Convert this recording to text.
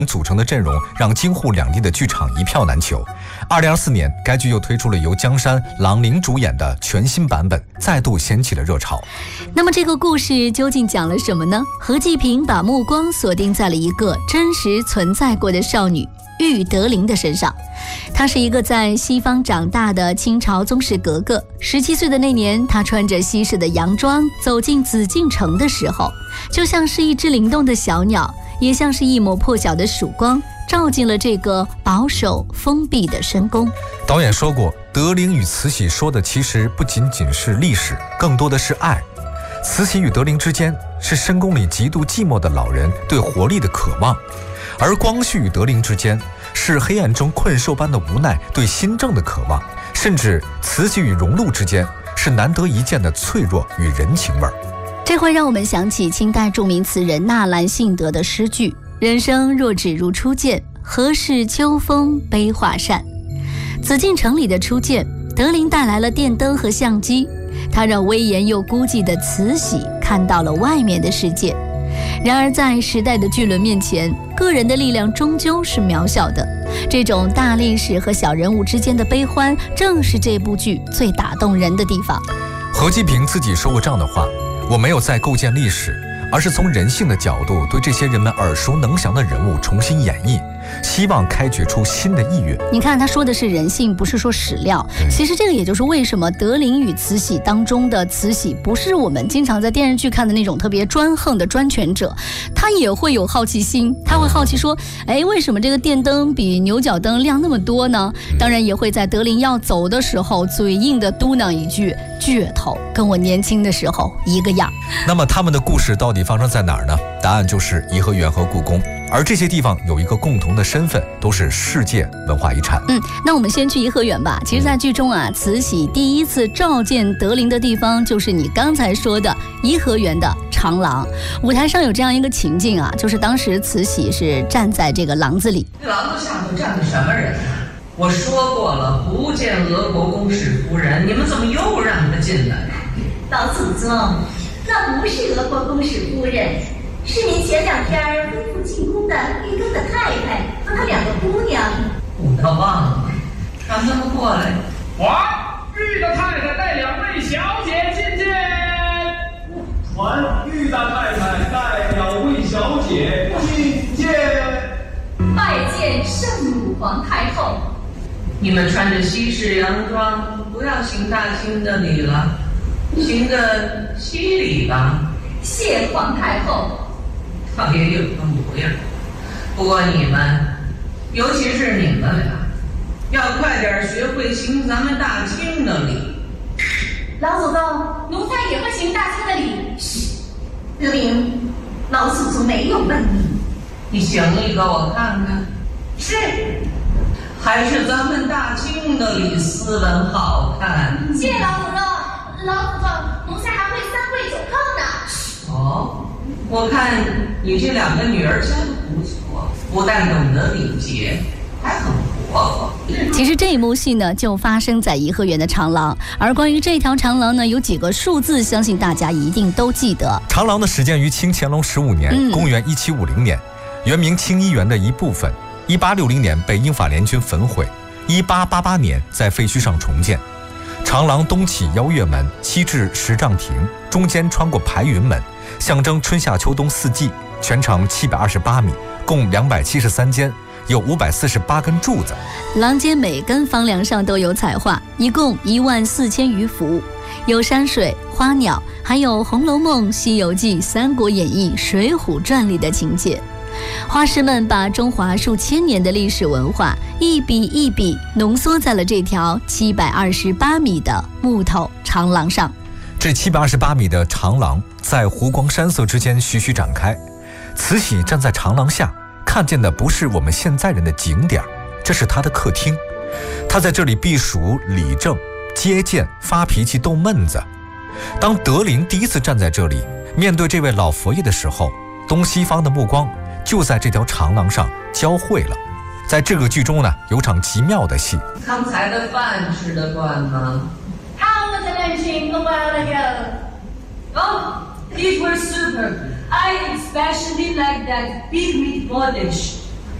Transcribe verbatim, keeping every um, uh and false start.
组成的阵容让京沪两地的剧场一票难求。二零二四年，该剧又推出了由江山、郎玲主演的全新版本，再度掀起了热潮。 那么这个故事究竟讲了什么呢？何继平把目光锁定在了一个真实存在过的少女玉德林的身上。她是一个在西方长大的清朝宗室格格。十七岁的那年，她穿着西式的洋装走进紫禁城的时候，就像是一只灵动的小鸟，也像是一抹破晓的曙光，照进了这个保守封闭的深宫。 导演说过，德龄与慈禧说的其实不仅仅是历史，更多的是爱。慈禧与德龄之间是深宫里极度寂寞的老人对活力的渴望，而光绪与德龄之间是黑暗中困兽般的无奈对新政的渴望，甚至慈禧与荣禄之间是难得一见的脆弱与人情味儿。 这会让我们想起清代著名词人纳兰性德的诗句：人生若只如初见，何事秋风悲画扇。紫禁城里的初见，德龄带来了电灯和相机，他让威严又孤寂的慈禧看到了外面的世界。然而在时代的巨轮面前，个人的力量终究是渺小的。这种大历史和小人物之间的悲欢，正是这部剧最打动人的地方。 何继平自己说过这样的话：我没有在构建历史，而是从人性的角度对这些人们耳熟能详的人物重新演绎，希望开掘出新的意蕴。 你看他说的是人性，不是说史料。其实这个也就是为什么德龄与慈禧当中的慈禧不是我们经常在电视剧看的那种特别专横的专权者，他也会有好奇心，他会好奇说，哎，为什么这个电灯比牛角灯亮那么多呢？当然也会在德龄要走的时候嘴硬的嘟囔一句：倔头，跟我年轻的时候一个样。 那么他们的故事到底发生在哪儿呢？答案就是颐和园和故宫，而这些地方有一个共同的身份，都是世界文化遗产。 嗯，那我们先去颐和园吧。其实在剧中啊，慈禧第一次召见德龄的地方就是你刚才说的颐和园的长廊。舞台上有这样一个情境啊，就是当时慈禧是站在这个廊子里。 廊子下头站的什么人啊？我说过了，不见俄国公使夫人，你们怎么又让她进来？ 老祖宗，那不是俄国公使夫人，是您前两天吩咐进宫的玉哥的太太和她两个姑娘。 我倒忘了，让他们过来。 传玉的太太带两位小姐觐见。传玉的太太带两位小姐觐见。 拜见圣母皇太后。 你们穿着西式洋装，不要行大清的礼了，行个西礼吧。 谢皇太后。 倒也有个模样。不过你们，尤其是你们俩，要快点学会行咱们大清的礼。 老祖宗，奴才也会行大清的礼。嘘，德龄，老祖宗没有问你。 你行一个我看看。 是。 还是咱们大清的礼斯文好看。 谢老祖宗，老祖宗，奴才还会三跪九叩呢。 哦，我看你这两个女儿教的不错，不但懂得礼节，还很活泼。 其实这一幕戏呢，就发生在颐和园的长廊。而关于这条长廊呢，有几个数字，相信大家一定都记得。 长廊呢，始建于清乾隆十五年，嗯、公元一七五零年，原名清漪园的一部分。一八六零年被英法联军焚毁，一八八八年在废墟上重建。长廊东起邀月门，西至石杖亭，中间穿过排云门，象征春夏秋冬四季，全长七百二十八米，共两百七十三间，有五百四十八根柱子。 廊间每根房梁上都有彩画，一共一万四千余幅，有山水、花鸟，还有《红楼梦》、《西游记》、《三国演义》、《水浒传》里的情节。画师们把中华数千年的历史文化一笔一笔浓缩在了这条七百二十八米的木头长廊上。 这七百二十八米的长廊在湖光山色之间徐徐展开。慈禧站在长廊下，看见的不是我们现在人的景点，这是她的客厅。她在这里避暑理政、接见、发脾气、逗闷子。当德龄第一次站在这里，面对这位老佛爷的时候，东西方的目光就在这条长廊上交汇了。在这个剧中呢，有场极妙的戏。 刚才的饭吃得惯吗？ How was the lunching a while ago? Oh, these were super. I especially like that big meatball dish.